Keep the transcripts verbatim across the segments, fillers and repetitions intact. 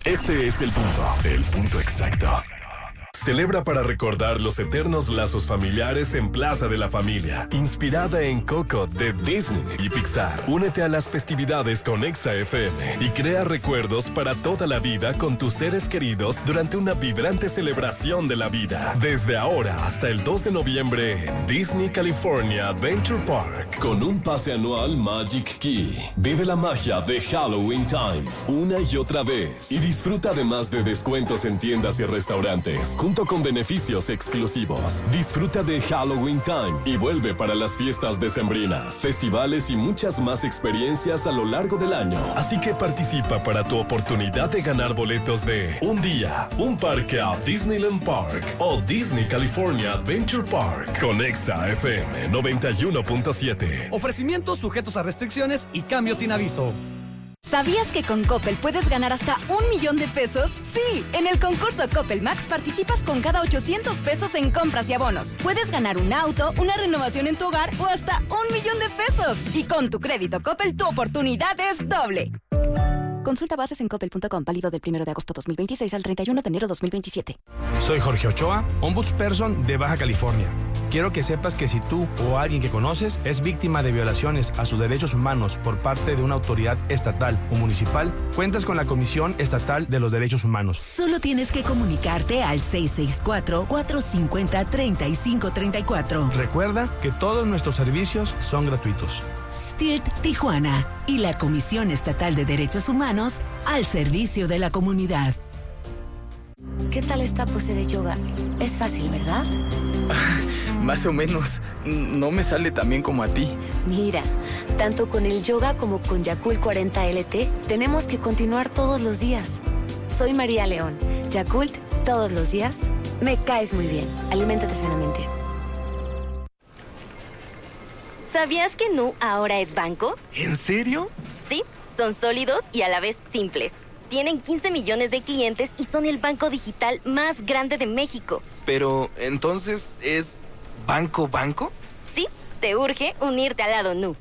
Este es el punto, el punto exacto. Celebra para recordar los eternos lazos familiares en Plaza de la Familia, inspirada en Coco de Disney y Pixar. Únete a las festividades con Exa F M y crea recuerdos para toda la vida con tus seres queridos durante una vibrante celebración de la vida. Desde ahora hasta el dos de noviembre en Disney California Adventure Park. Con un pase anual Magic Key. Vive la magia de Halloween Time una y otra vez y disfruta además de descuentos en tiendas y restaurantes, junto con beneficios exclusivos. Disfruta de Halloween Time y vuelve para las fiestas decembrinas, festivales y muchas más experiencias a lo largo del año. Así que participa para tu oportunidad de ganar boletos de un día, un parque a Disneyland Park o Disney California Adventure Park con Exa F M noventa y uno punto siete. Ofrecimientos sujetos a restricciones y cambios sin aviso. ¿Sabías que con Coppel puedes ganar hasta un millón de pesos? Sí, en el concurso Coppel Max participas con cada ochocientos pesos en compras y abonos. Puedes ganar un auto, una renovación en tu hogar o hasta un millón de pesos. Y con tu crédito Coppel, tu oportunidad es doble. Consulta bases en coppel punto com, válido del primero de agosto dos mil veintiséis al treinta y uno de enero dos mil veintisiete. Soy Jorge Ochoa, ombudsperson de Baja California. Quiero que sepas que si tú o alguien que conoces es víctima de violaciones a sus derechos humanos por parte de una autoridad estatal o municipal, cuentas con la Comisión Estatal de los Derechos Humanos. Solo tienes que comunicarte al seis seis cuatro, cuatro cinco cero, tres cinco tres cuatro. Recuerda que todos nuestros servicios son gratuitos. S T I R T Tijuana y la Comisión Estatal de Derechos Humanos al servicio de la comunidad. ¿Qué tal esta pose de yoga? Es fácil, ¿verdad? Más o menos. No me sale tan bien como a ti. Mira, tanto con el yoga como con Yakult cuarenta L T, tenemos que continuar todos los días. Soy María León. Yakult, todos los días. Me caes muy bien. Aliméntate sanamente. ¿Sabías que Nu ahora es banco? ¿En serio? Sí, son sólidos y a la vez simples. Tienen quince millones de clientes y son el banco digital más grande de México. Pero, ¿entonces es banco banco? Sí, te urge unirte al lado Nu.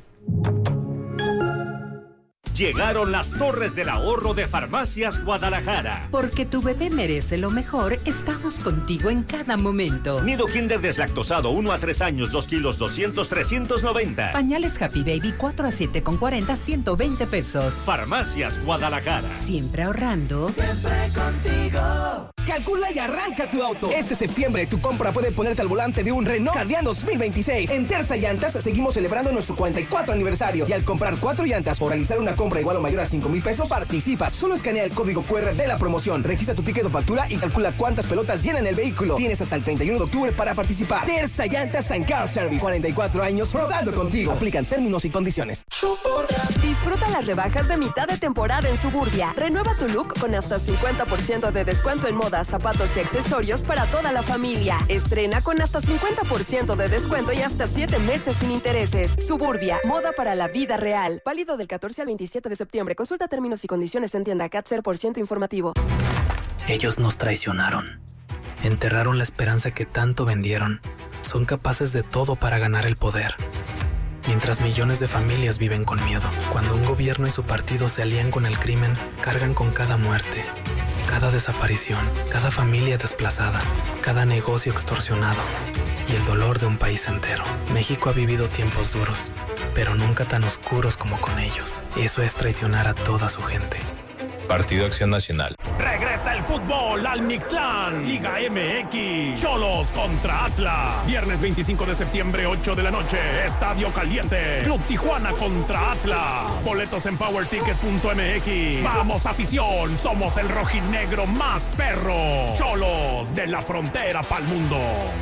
Llegaron las Torres del Ahorro de Farmacias Guadalajara. Porque tu bebé merece lo mejor, estamos contigo en cada momento. Nido Kinder deslactosado uno a tres años, dos kilos, doscientos, trescientos noventa. Pañales Happy Baby cuatro a siete con cuarenta, ciento veinte pesos. Farmacias Guadalajara. Siempre ahorrando. Siempre contigo. Calcula y arranca tu auto. Este septiembre tu compra puede ponerte al volante de un Renault Cardian dos mil veintiséis. En Terza Llantas seguimos celebrando nuestro cuarenta y cuatro aniversario. Y al comprar cuatro llantas o realizar una compra igual o mayor a cinco mil pesos, participas. Solo escanea el código cu erre de la promoción, registra tu ticket o factura y calcula cuántas pelotas llenan el vehículo. Tienes hasta el treinta y uno de octubre para participar. Terza Llantas and Car Service. cuarenta y cuatro años rodando contigo. Aplican términos y condiciones. Disfruta las rebajas de mitad de temporada en Suburbia. Renueva tu look con hasta cincuenta por ciento de descuento en moda, zapatos y accesorios para toda la familia. Estrena con hasta cincuenta por ciento de descuento y hasta siete meses sin intereses. Suburbia, moda para la vida real. Válido del catorce al veintisiete de septiembre. Consulta términos y condiciones en tienda. C A T cero por ciento informativo. Ellos nos traicionaron. Enterraron la esperanza que tanto vendieron. Son capaces de todo para ganar el poder. Mientras millones de familias viven con miedo. Cuando un gobierno y su partido se alían con el crimen, cargan con cada muerte, cada desaparición, cada familia desplazada, cada negocio extorsionado y el dolor de un país entero. México ha vivido tiempos duros, pero nunca tan oscuros como con ellos. Eso es traicionar a toda su gente. Partido Acción Nacional. Regresa el fútbol al Mictlán. Liga M X. Cholos contra Atlas. Viernes veinticinco de septiembre, ocho de la noche. Estadio Caliente. Club Tijuana contra Atlas. Boletos en power ticket punto m x. Vamos, afición. Somos el rojinegro más perro. Cholos de la frontera pa'l mundo.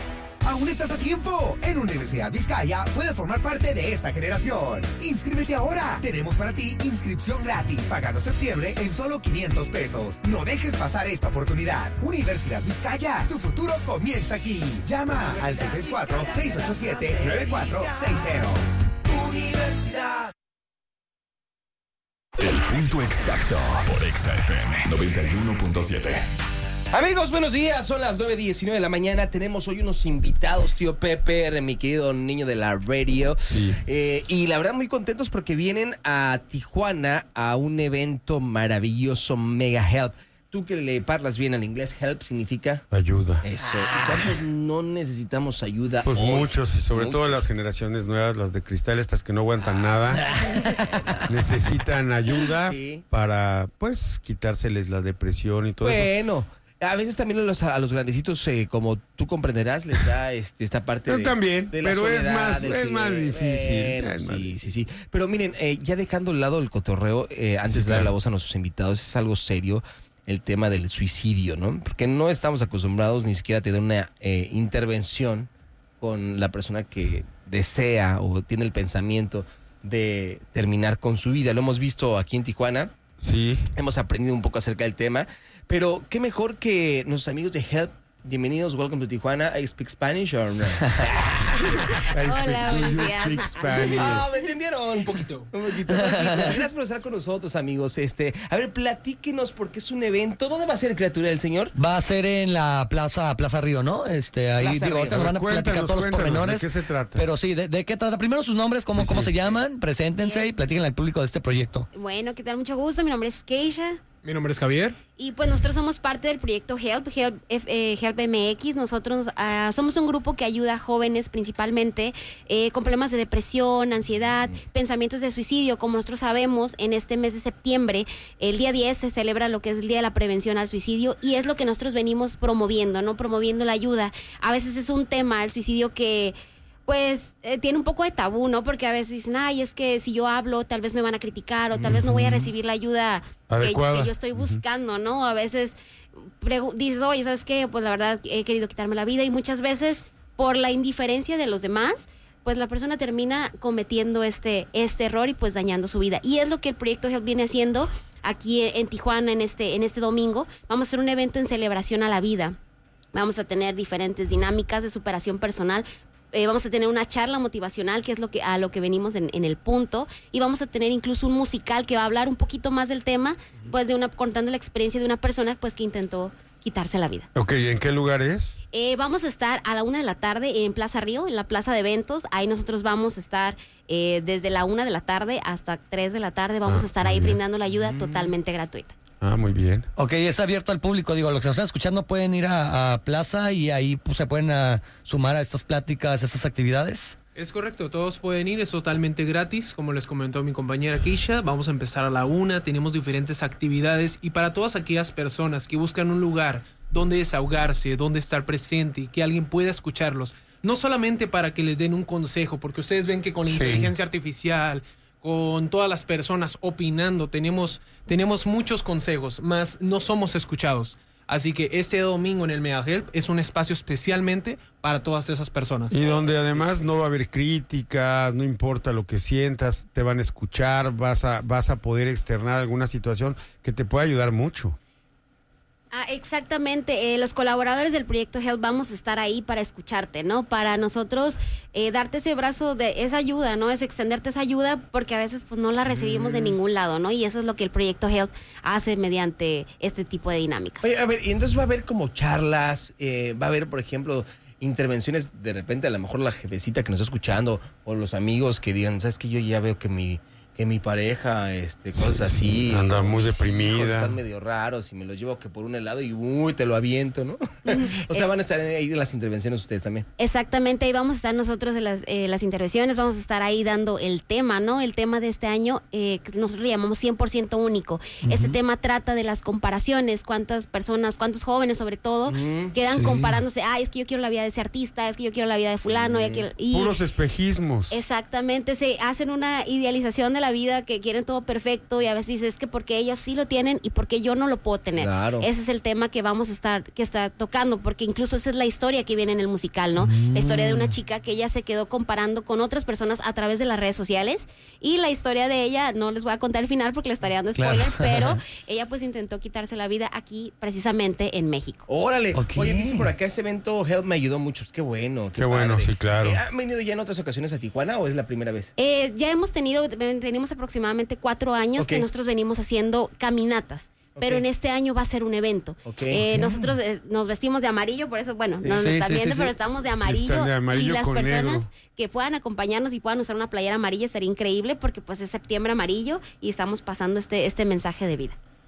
Aún estás a tiempo. En Universidad Vizcaya puedes formar parte de esta generación. Inscríbete ahora. Tenemos para ti inscripción gratis, pagando septiembre en solo quinientos pesos. No dejes pasar esta oportunidad. Universidad Vizcaya, tu futuro comienza aquí. Llama al seis seis cuatro, seis ocho siete, nueve cuatro seis cero. Universidad. El punto exacto por Exa F M noventa y uno punto siete. Amigos, buenos días, son las nueve diecinueve de la mañana. Tenemos hoy unos invitados, tío Pepper, mi querido niño de la radio. Sí. eh, Y la verdad muy contentos porque vienen a Tijuana a un evento maravilloso, Mega Help. tú que le parlas bien al inglés, help significa ayuda. Eso. ¿Y cuántos no necesitamos ayuda? Pues hoy? muchos, y sobre muchos. todo las generaciones nuevas, las de cristal, estas que no aguantan nada, necesitan ayuda sí. para, pues, quitárseles la depresión y todo eso. Bueno, a veces también a los, a los grandecitos, eh, como tú comprenderás, les da este, esta parte Yo de, también, de la pero es soledad, más, del es más silencio. difícil. Bueno, Es sí, más sí, sí. Pero miren, eh, ya dejando al lado el cotorreo, eh, antes Sí, de darle claro. la voz a nuestros invitados, es algo serio el tema del suicidio, ¿no? Porque no estamos acostumbrados ni siquiera a tener una eh, intervención con la persona que desea o tiene el pensamiento de terminar con su vida. Lo hemos visto aquí en Tijuana. Sí. Hemos aprendido un poco acerca del tema, pero qué mejor que nuestros amigos de Help. Bienvenidos, welcome to Tijuana. I speak Spanish or no? Hola, buenos días. Ah, ¿me entendieron? Un poquito. Un poquito. Gracias por estar con nosotros, amigos. Este, a ver, platíquenos porque es un evento. ¿Dónde va a ser, criatura del señor? Va a ser en la Plaza Plaza Río, ¿no? Este, ahí Plaza digo, ahorita Río. nos van a Cuéntanos, platicar todos los cuéntanos, pormenores. ¿de qué se trata? Pero sí, ¿de, de qué trata? Primero sus nombres, cómo, Sí, cómo sí. se llaman, preséntense y platíquenle al público de este proyecto. Bueno, ¿qué tal? Mucho gusto. Mi nombre es Keisha. Mi nombre es Javier. Y pues nosotros somos parte del proyecto Help, Help, F- eh, Help M X. Nosotros ah, somos un grupo que ayuda a jóvenes principalmente eh, con problemas de depresión, ansiedad, pensamientos de suicidio. Como nosotros sabemos, en este mes de septiembre, el día diez se celebra lo que es el Día de la Prevención al Suicidio y es lo que nosotros venimos promoviendo, ¿no? Promoviendo la ayuda. A veces es un tema, el suicidio, que pues eh, tiene un poco de tabú, ¿no? Porque a veces dicen, ay, es que si yo hablo, tal vez me van a criticar o tal vez no voy a recibir la ayuda que, Adecuada. que yo estoy buscando, ¿no? A veces pregu- dices, oye, ¿sabes qué? Pues la verdad he querido quitarme la vida y muchas veces por la indiferencia de los demás, pues la persona termina cometiendo este, este error y pues dañando su vida. Y es lo que el proyecto Help viene haciendo aquí en Tijuana en este, en este domingo. Vamos a hacer un evento en celebración a la vida. Vamos a tener diferentes dinámicas de superación personal. Eh, vamos a tener una charla motivacional, que es lo que a lo que venimos en, en el punto, y vamos a tener incluso un musical que va a hablar un poquito más del tema, pues de una contando la experiencia de una persona pues que intentó quitarse la vida. Ok, ¿en qué lugar es? Eh, vamos a estar a la una de la tarde en Plaza Río, en la plaza de eventos. Ahí nosotros vamos a estar eh, desde la una de la tarde hasta tres de la tarde. Vamos Ah, a estar ahí muy bien. brindando la ayuda totalmente gratuita. Ah, muy bien. Ok, es abierto al público, digo, los que nos están escuchando pueden ir a, a Plaza y ahí pues, se pueden a, sumar a estas pláticas, a estas actividades. Es correcto, todos pueden ir, es totalmente gratis, como les comentó mi compañera Keisha. Vamos a empezar a la una, tenemos diferentes actividades y para todas aquellas personas que buscan un lugar donde desahogarse, donde estar presente y que alguien pueda escucharlos, no solamente para que les den un consejo, porque ustedes ven que con la Sí. inteligencia artificial, con todas las personas opinando, tenemos, tenemos muchos consejos, mas no somos escuchados. Así que este domingo en el Mega Help es un espacio especialmente para todas esas personas. Y donde además no va a haber críticas, no importa lo que sientas, te van a escuchar, vas a, vas a poder externar alguna situación que te pueda ayudar mucho. Ah, exactamente. Eh, los colaboradores del proyecto Help vamos a estar ahí para escucharte, ¿no? Para nosotros eh, darte ese brazo de esa ayuda, ¿no? Es extenderte esa ayuda porque a veces pues no la recibimos de ningún lado, ¿no? Y eso es lo que el proyecto Help hace mediante este tipo de dinámicas. Oye, a ver, y entonces va a haber como charlas, eh, va a haber, por ejemplo, intervenciones, de repente a lo mejor la jefecita que nos está escuchando o los amigos que digan, ¿sabes qué? Yo ya veo que mi... que mi pareja, este, cosas así. Anda muy mis deprimida. hijos están medio raros y me los llevo que por un helado y uy, te lo aviento, ¿no? O sea, van a estar ahí en las intervenciones ustedes también. Exactamente, ahí vamos a estar nosotros en las, eh, las intervenciones, vamos a estar ahí dando el tema, ¿no? El tema de este año, eh, que nosotros le llamamos cien por ciento único. Uh-huh. Este tema trata de las comparaciones, cuántas personas, cuántos jóvenes sobre todo, uh-huh. quedan sí. comparándose, ah, es que yo quiero la vida de ese artista, es que yo quiero la vida de fulano. Uh-huh. y que, y, Puros espejismos. Exactamente, se hacen una idealización de la vida que quieren todo perfecto y a veces dices, es que porque ellos sí lo tienen y porque yo no lo puedo tener. Claro. Ese es el tema que vamos a estar, que está tocando, porque incluso esa es la historia que viene en el musical, ¿no? Mm. La historia de una chica que ella se quedó comparando con otras personas a través de las redes sociales y la historia de ella, no les voy a contar el final porque le estaría dando spoiler, claro. pero ella pues intentó quitarse la vida aquí precisamente en México. Órale. Okay. Oye, dice por acá, ese evento Help me ayudó mucho. Pues qué bueno. Qué, qué bueno, sí, claro. Eh, ¿Han venido ya en otras ocasiones a Tijuana o es la primera vez? Eh, ya hemos tenido, tenemos aproximadamente cuatro años okay. que nosotros venimos haciendo caminatas. Pero okay. en este año va a ser un evento. Okay. Eh, okay. Nosotros eh, nos vestimos de amarillo, por eso, bueno, sí, no nos sí, están sí, viendo, sí, pero sí. estamos de amarillo. Sí, de amarillo y las con personas negro. que puedan acompañarnos y puedan usar una playera amarilla sería increíble porque pues es septiembre amarillo y estamos pasando este, este mensaje de vida.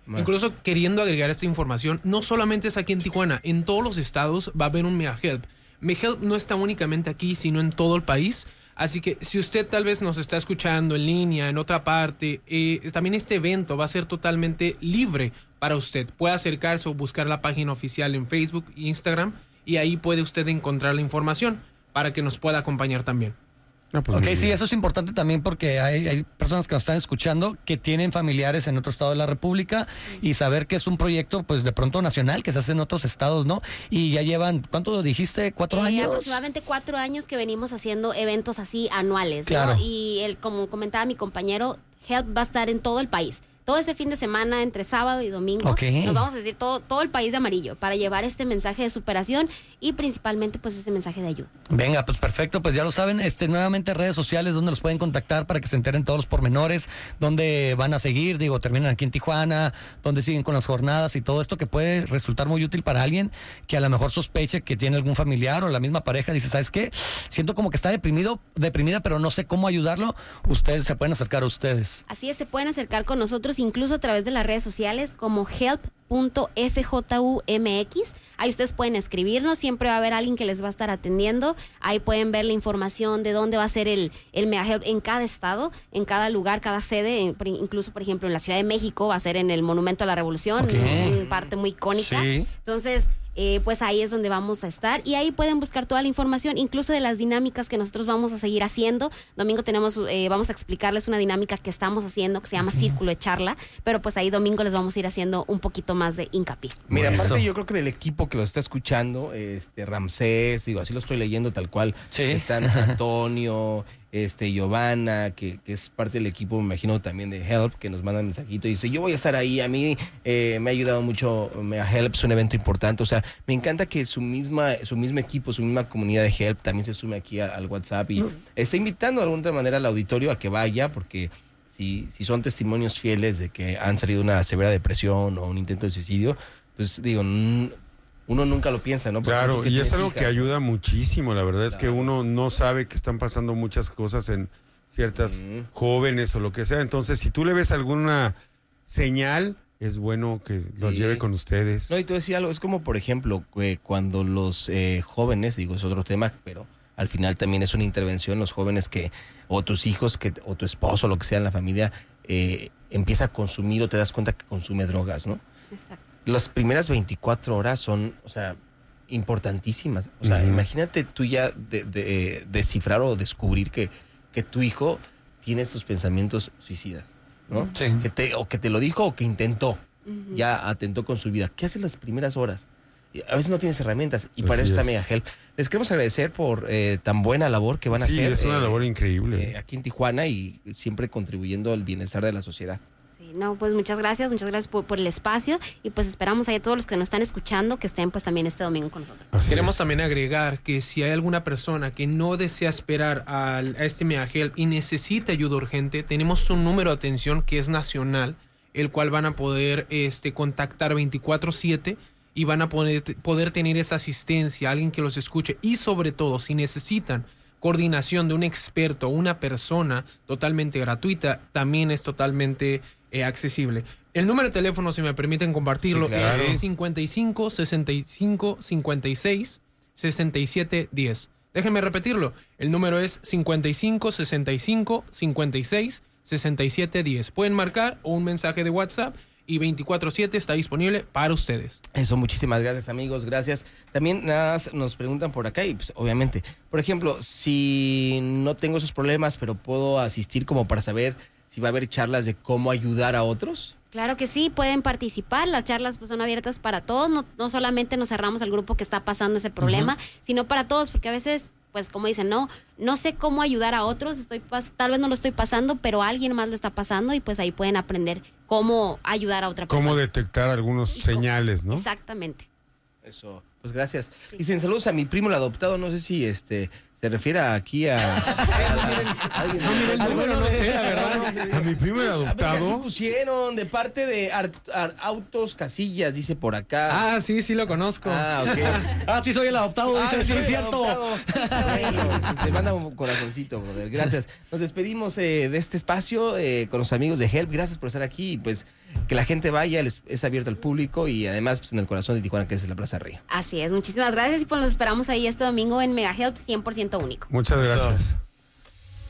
Bueno. Incluso queriendo agregar esta información, no solamente es aquí en Tijuana, en todos los estados va a haber un MegaHelp. MegaHelp no está únicamente aquí, sino en todo el país. Así que si usted tal vez nos está escuchando en línea, en otra parte, eh, también este evento va a ser totalmente libre para usted. Puede acercarse o buscar la página oficial en Facebook e Instagram y ahí puede usted encontrar la información para que nos pueda acompañar también. No, pues ok, sí, eso es importante también porque hay, hay personas que nos están escuchando que tienen familiares en otro estado de la República y saber que es un proyecto, pues de pronto nacional, que se hace en otros estados, ¿no? Y ya llevan, ¿cuánto dijiste? ¿Cuatro eh, años? Aproximadamente cuatro años que venimos haciendo eventos así anuales, claro. ¿no? Y el, como comentaba mi compañero, Help va a estar en todo el país. Todo ese fin de semana, entre sábado y domingo, okay. nos vamos a decir todo, todo el país de amarillo para llevar este mensaje de superación y principalmente pues ese mensaje de ayuda. Venga, pues perfecto, pues ya lo saben, este nuevamente redes sociales donde los pueden contactar para que se enteren todos los pormenores, donde van a seguir, digo, terminan aquí en Tijuana, donde siguen con las jornadas y todo esto que puede resultar muy útil para alguien que a lo mejor sospeche que tiene algún familiar o la misma pareja, dice, ¿sabes qué? Siento como que está deprimido, deprimida, pero no sé cómo ayudarlo, ustedes se pueden acercar a ustedes. Así es, se pueden acercar con nosotros incluso a través de las redes sociales como help punto f j u m x. Ahí ustedes pueden escribirnos, siempre va a haber alguien que les va a estar atendiendo. Ahí pueden ver la información de dónde va a ser el, el MegaHelp en cada estado, en cada lugar, cada sede. En, incluso, por ejemplo, en la Ciudad de México va a ser en el Monumento a la Revolución, okay. una parte muy icónica. Sí. Entonces, eh, pues ahí es donde vamos a estar. Y ahí pueden buscar toda la información, incluso de las dinámicas que nosotros vamos a seguir haciendo. Domingo tenemos, eh, vamos a explicarles una dinámica que estamos haciendo que se llama Círculo de Charla, pero pues ahí domingo les vamos a ir haciendo un poquito más de hincapié. Mira, Eso. aparte yo creo que del equipo que lo está escuchando, este Ramsés, digo, así lo estoy leyendo tal cual, sí. están Antonio, este Giovanna, que, que es parte del equipo, me imagino también de Help, que nos mandan mensajito y dice, yo voy a estar ahí, a mí eh, me ha ayudado mucho MegaHelp, es un evento importante, o sea, me encanta que su misma su mismo equipo, su misma comunidad de Help también se sume aquí a, al WhatsApp y mm. está invitando de alguna manera al auditorio a que vaya, porque si, si son testimonios fieles de que han salido de una severa depresión o un intento de suicidio, pues digo, uno nunca lo piensa, ¿no? Por claro, ejemplo, y es algo hijas, que ayuda muchísimo, la verdad claro. es que uno no sabe que están pasando muchas cosas en ciertas mm. jóvenes o lo que sea, entonces si tú le ves alguna señal, es bueno que los sí. lleve con ustedes. No, y tú decías algo, es como por ejemplo, que cuando los eh, jóvenes, digo, es otro tema, pero al final también es una intervención, los jóvenes que, o tus hijos, que o tu esposo, lo que sea en la familia, eh, empieza a consumir o te das cuenta que consume drogas, ¿no? Exacto. Las primeras veinticuatro horas son, o sea, importantísimas. O sea, uh-huh. imagínate tú ya de, de, eh, descifrar o descubrir que, que tu hijo tiene estos pensamientos suicidas, ¿no? Sí. Que te, o que te lo dijo o que intentó, uh-huh. ya atentó con su vida. ¿Qué haces las primeras horas? A veces no tienes herramientas y para Así eso está MegaHelp. Les queremos agradecer por eh, tan buena labor que van a sí, hacer. Sí, es una eh, labor increíble. Eh, aquí en Tijuana y siempre contribuyendo al bienestar de la sociedad. Sí, no, pues muchas gracias, muchas gracias por, por el espacio y pues esperamos ahí a todos los que nos están escuchando que estén pues también este domingo con nosotros. Así Queremos es. también agregar que si hay alguna persona que no desea esperar al, a este MegaHelp y necesita ayuda urgente, tenemos un número de atención que es nacional, el cual van a poder este, contactar veinticuatro siete y van a poder, poder tener esa asistencia, alguien que los escuche y sobre todo si necesitan coordinación de un experto, una persona totalmente gratuita, también es totalmente eh, accesible. El número de teléfono, si me permiten compartirlo, sí, claro. es cincuenta y cinco, sesenta y cinco, cincuenta y seis, sesenta y siete, diez. Déjenme repetirlo. El número es cincuenta y cinco, sesenta y cinco, cincuenta y seis, sesenta y siete, diez. Pueden marcar o un mensaje de WhatsApp y veinticuatro siete está disponible para ustedes. Eso, muchísimas gracias, amigos, gracias. También nada más nos preguntan por acá y pues obviamente, por ejemplo, si no tengo esos problemas, pero puedo asistir como para saber si va a haber charlas de cómo ayudar a otros. Claro que sí, pueden participar, las charlas pues son abiertas para todos, no, no solamente nos cerramos al grupo que está pasando ese problema, uh-huh. sino para todos, porque a veces, pues como dicen, no, no sé cómo ayudar a otros, estoy pas- tal vez no lo estoy pasando, pero alguien más lo está pasando y pues ahí pueden aprender cómo ayudar a otra persona. Cómo detectar algunos señales, ¿no? Exactamente. Eso, pues gracias. Sí. Dicen saludos a mi primo el adoptado, no sé si este se refiere aquí a, a, a, a alguien. No, mira, el número no sé, la verdad. A mi primo el adoptado. Así pusieron de parte de Ar, Ar, Autos Casillas, dice por acá. Ah, sí, sí lo conozco. Ah, ok. ah, sí soy el adoptado, dice, ah, sí, es cierto. Bueno, te manda un corazoncito, brother. Gracias. Nos despedimos eh, de este espacio eh, con los amigos de Help. Gracias por estar aquí y pues que la gente vaya, es, es abierto al público y además pues, en el corazón de Tijuana, que es la Plaza Río. Así es, muchísimas gracias y pues nos esperamos ahí este domingo en Mega Help cien por ciento único. Muchas gracias.